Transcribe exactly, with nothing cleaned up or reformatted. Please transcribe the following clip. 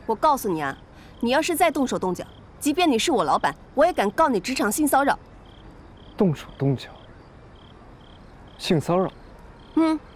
我告诉你啊，你要是再动手动脚，即便你是我老板，我也敢告你职场性骚扰。 动手动脚，性骚扰？ 嗯，